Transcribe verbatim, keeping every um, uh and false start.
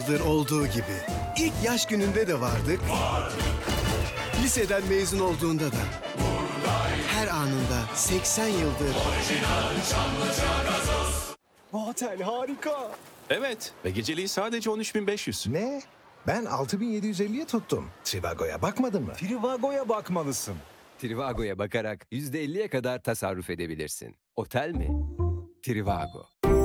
yıldır olduğu gibi. İlk yaş gününde de vardık. Liseden mezun olduğunda da. Her anında seksen yıldır. Bu otel harika. Evet ve geceliği sadece on üç bin beş yüz. Ne? Ben altı bin yedi yüz elliye tuttum. Trivago'ya bakmadın mı? Trivago'ya bakmalısın. Trivago'ya bakarak yüzde elliye kadar tasarruf edebilirsin. Otel mi? Trivago.